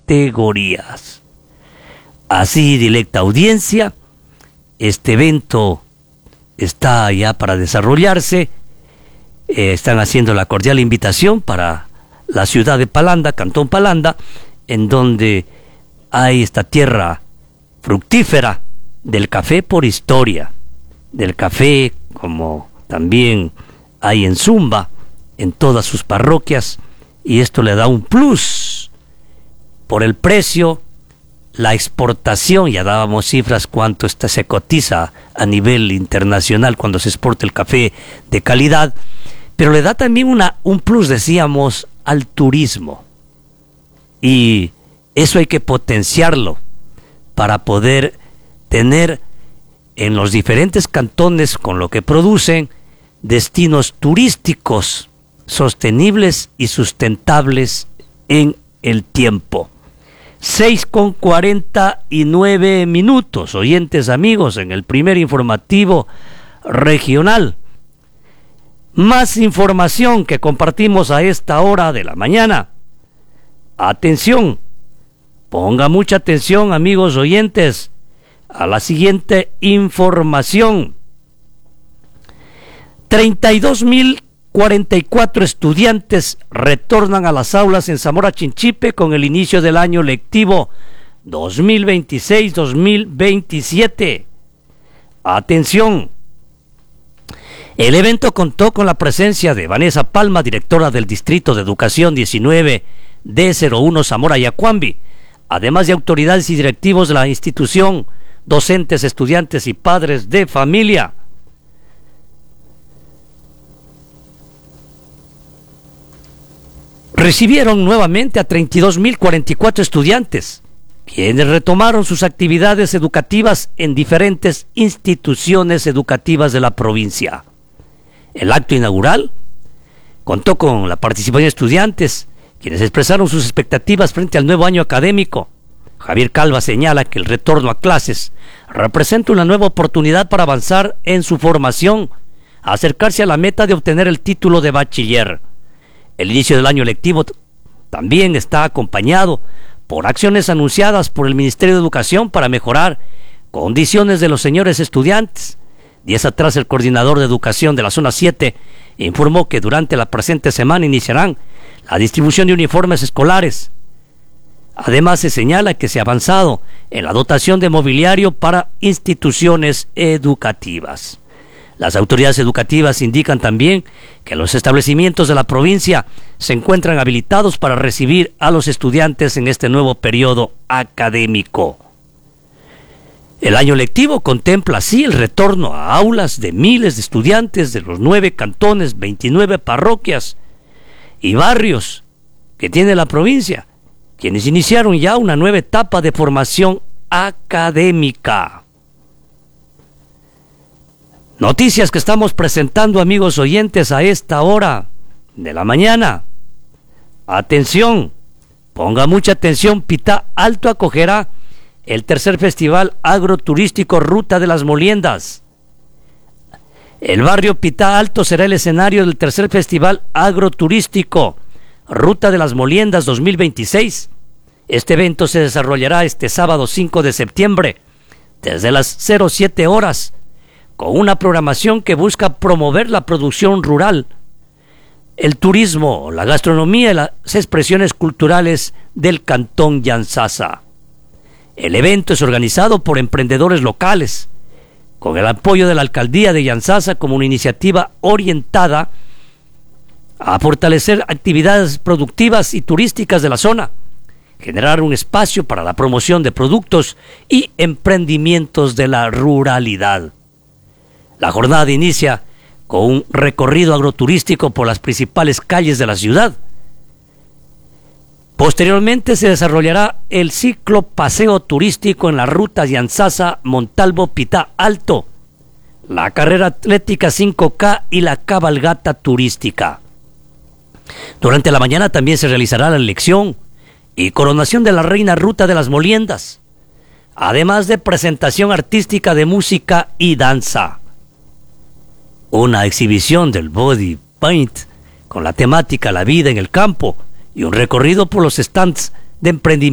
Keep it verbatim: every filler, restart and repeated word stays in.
categorías. Así, directa audiencia, este evento está ya para desarrollarse. Eh, están haciendo la cordial invitación para la ciudad de Palanda, Cantón Palanda, en donde hay esta tierra fructífera del café por historia, del café como también hay en Zumba, en todas sus parroquias, y esto le da un plus por el precio, la exportación. Ya dábamos cifras cuánto está, se cotiza a nivel internacional cuando se exporta el café de calidad, pero le da también una, un plus, decíamos, al turismo, y eso hay que potenciarlo para poder tener en los diferentes cantones, con lo que producen, destinos turísticos sostenibles y sustentables en el tiempo. seis con cuarenta y nueve minutos, oyentes amigos, en el primer informativo regional. Más información que compartimos a esta hora de la mañana. Atención, ponga mucha atención, amigos oyentes, a la siguiente información. treinta y dos mil cuarenta y cuatro estudiantes retornan a las aulas en Zamora Chinchipe con el inicio del año lectivo dos mil veintiséis dos mil veintisiete. Atención. El evento contó con la presencia de Vanessa Palma, directora del Distrito de Educación diecinueve D cero uno Zamora Yacuambi, además de autoridades y directivos de la institución, docentes, estudiantes y padres de familia. Recibieron nuevamente a treinta y dos mil cuarenta y cuatro estudiantes, quienes retomaron sus actividades educativas en diferentes instituciones educativas de la provincia. El acto inaugural contó con la participación de estudiantes, quienes expresaron sus expectativas frente al nuevo año académico. Javier Calva señala que el retorno a clases representa una nueva oportunidad para avanzar en su formación, acercarse a la meta de obtener el título de bachiller. El inicio del año lectivo también está acompañado por acciones anunciadas por el Ministerio de Educación para mejorar condiciones de los señores estudiantes. Días atrás, el coordinador de educación de la zona siete informó que durante la presente semana iniciarán la distribución de uniformes escolares. Además, se señala que se ha avanzado en la dotación de mobiliario para instituciones educativas. Las autoridades educativas indican también que los establecimientos de la provincia se encuentran habilitados para recibir a los estudiantes en este nuevo periodo académico. El año lectivo contempla así el retorno a aulas de miles de estudiantes de los nueve cantones, veintinueve parroquias y barrios que tiene la provincia, quienes iniciaron ya una nueva etapa de formación académica. Noticias que estamos presentando, amigos oyentes, a esta hora de la mañana. Atención, ponga mucha atención. Pitá Alto acogerá el tercer Festival Agroturístico Ruta de las Moliendas. El barrio Pitá Alto será el escenario del tercer Festival Agroturístico Ruta de las Moliendas dos mil veintiséis. Este evento se desarrollará este sábado cinco de septiembre desde las cero siete horas, con una programación que busca promover la producción rural, el turismo, la gastronomía y las expresiones culturales del cantón Yantzaza. El evento es organizado por emprendedores locales, con el apoyo de la alcaldía de Yantzaza como una iniciativa orientada a fortalecer actividades productivas y turísticas de la zona, generar un espacio para la promoción de productos y emprendimientos de la ruralidad. La jornada inicia con un recorrido agroturístico por las principales calles de la ciudad. Posteriormente se desarrollará el ciclo paseo turístico en la ruta Yantzaza-Montalvo-Pitá Alto, la carrera atlética cinco K y la cabalgata turística. Durante la mañana también se realizará la elección y coronación de la reina Ruta de las Moliendas, además de presentación artística de música y danza. Una exhibición del body paint con la temática La vida en el campo y un recorrido por los stands de emprendimiento